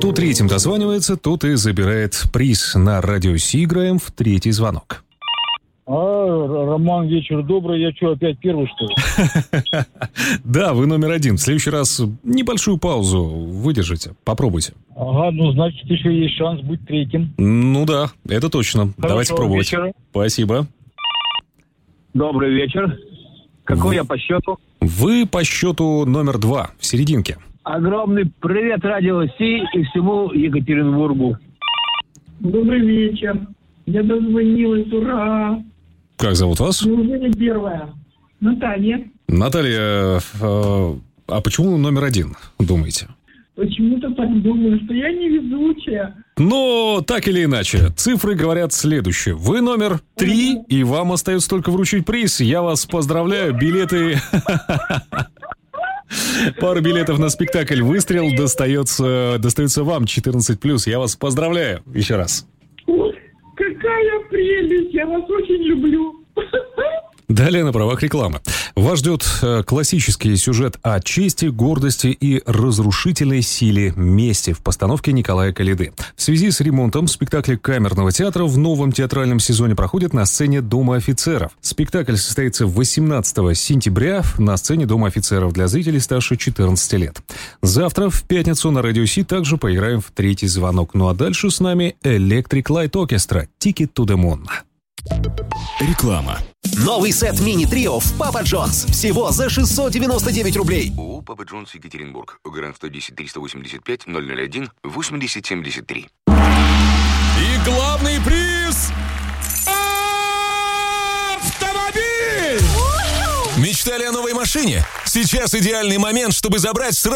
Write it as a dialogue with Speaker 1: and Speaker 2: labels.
Speaker 1: Кто третьим дозванивается, тот и забирает приз. На Радио Си играем в третий звонок.
Speaker 2: Роман, вечер добрый. Я что, опять первый, что ли?
Speaker 1: Да, вы номер один. В следующий раз небольшую паузу выдержите. Попробуйте.
Speaker 2: Ага, ну, значит, еще есть шанс быть третьим.
Speaker 1: Ну да, это точно.
Speaker 2: Хорошо,
Speaker 1: давайте пробовать.
Speaker 2: вечера.
Speaker 1: Спасибо.
Speaker 2: Добрый вечер. Какой я по счету?
Speaker 1: Вы по счету номер 2, в серединке.
Speaker 2: Огромный привет Радио Си и всему Екатеринбургу.
Speaker 3: Добрый вечер. Я дозвонилась, ура!
Speaker 1: Как зовут вас?
Speaker 3: Неужели первая? Наталья.
Speaker 1: Наталья, а почему номер 1, думаете?
Speaker 3: Почему-то так думаю, что я невезучая.
Speaker 1: Но так или иначе, цифры говорят следующее. Вы номер 3, и вам остается только вручить приз. Я вас поздравляю, билеты... Пару билетов на спектакль «Выстрел» достается вам, 14+. Я вас поздравляю еще раз.
Speaker 3: Ой, какая прелесть! Я вас очень люблю.
Speaker 1: Далее на правах рекламы. Вас ждет классический сюжет о чести, гордости и разрушительной силе мести в постановке Николая Коляды. В связи с ремонтом спектакля Камерного театра в новом театральном сезоне проходит на сцене Дома офицеров. Спектакль состоится 18 сентября на сцене Дома офицеров для зрителей старше 14 лет. Завтра, в пятницу, на Радио Си также поиграем в третий звонок. Ну а дальше с нами Electric Light Orchestra «Ticket to the Moon».
Speaker 4: Реклама.
Speaker 5: Новый сет мини-трио в Папа Джонс. Всего за 699 рублей.
Speaker 6: ООО «Папа Джонс, Екатеринбург». Гранд 110 385 001 8073.
Speaker 4: И главный приз – автомобиль! Мечтали о новой машине? Сейчас идеальный момент, чтобы забрать сразу